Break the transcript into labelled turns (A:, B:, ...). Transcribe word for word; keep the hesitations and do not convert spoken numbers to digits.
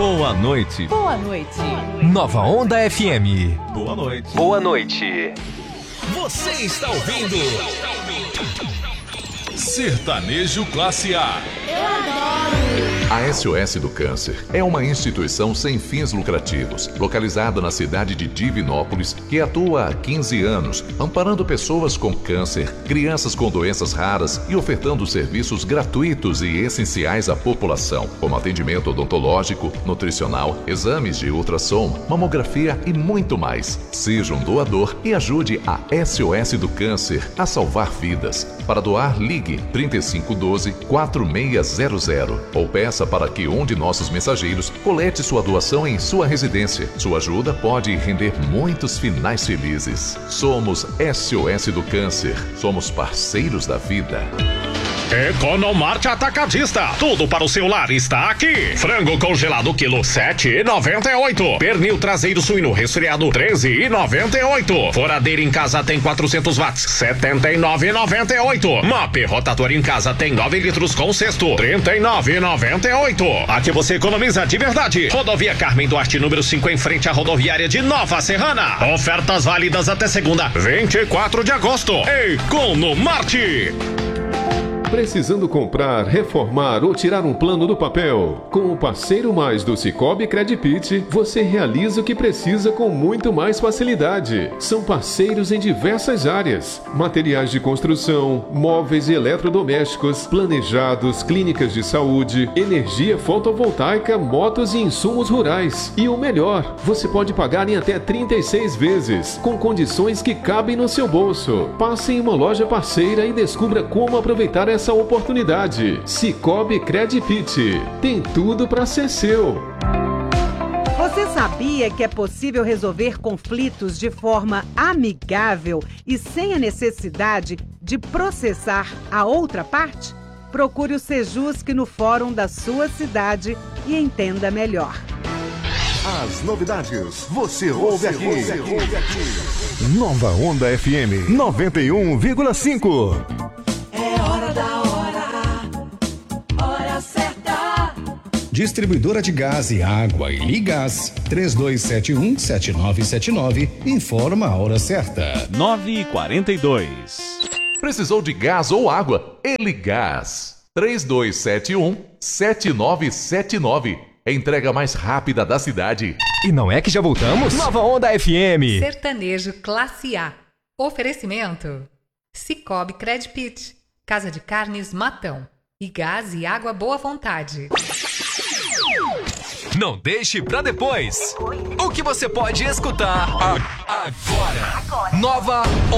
A: Boa noite.
B: Boa noite.
A: Nova Onda F M.
C: Boa noite.
A: Boa noite.
C: Você está ouvindo Sertanejo Classe A.
B: Eu adoro.
D: A S O S do Câncer é uma instituição sem fins lucrativos, localizada na cidade de Divinópolis, que atua há quinze anos, amparando pessoas com câncer, crianças com doenças raras e ofertando serviços gratuitos e essenciais à população, como atendimento odontológico, nutricional, exames de ultrassom, mamografia e muito mais. Seja um doador e ajude a S O S do Câncer a salvar vidas. Para doar, ligue trinta e cinco doze, quatro seis zero zero ou peça para que um de nossos mensageiros colete sua doação em sua residência. Sua ajuda pode render muitos finais felizes. Somos S O S do Câncer. Somos parceiros da vida.
E: Economarte Atacadista. Tudo para o seu lar está aqui. Frango congelado quilo sete reais e noventa e oito centavos. Pernil traseiro suíno resfriado treze reais e noventa e oito centavos. Foradeira em casa tem quatrocentos watts, setenta e nove reais e noventa e oito centavos. Map rotator em casa tem nove litros com cesto, trinta e nove reais e noventa e oito centavos. Aqui você economiza de verdade. Rodovia Carmen Duarte, número cinco, em frente à rodoviária de Nova Serrana. Ofertas válidas até segunda, vinte e quatro de agosto. Economarte.
F: Precisando comprar, reformar ou tirar um plano do papel? Com o Parceiro Mais do Sicoob Credipit, você realiza o que precisa com muito mais facilidade. São parceiros em diversas áreas: materiais de construção, móveis e eletrodomésticos, planejados, clínicas de saúde, energia fotovoltaica, motos e insumos rurais. E o melhor, você pode pagar em até trinta e seis vezes, com condições que cabem no seu bolso. Passe em uma loja parceira e descubra como aproveitar essa essa oportunidade. Sicoob Credipit tem tudo para ser seu.
G: Você sabia que é possível resolver conflitos de forma amigável e sem a necessidade de processar a outra parte? Procure o Sejusc no fórum da sua cidade e entenda melhor.
H: As novidades você ouve aqui. Você ouve aqui.
I: Nova Onda F M noventa e um vírgula cinco.
B: É hora da hora, hora certa.
J: Distribuidora de gás e água e Ligás, três dois sete um, sete nove sete nove, informa a hora certa.
C: nove e quarenta e dois.
D: Precisou de gás ou água? Eligás. três dois sete um, sete nove sete nove. Entrega mais rápida da cidade.
A: E não é que já voltamos? Nova Onda F M.
K: Sertanejo Classe A. Oferecimento: Sicoob Credipit, Casa de Carnes Matão e Gás e Água Boa Vontade.
A: Não deixe pra depois. O que você pode escutar agora. agora. Nova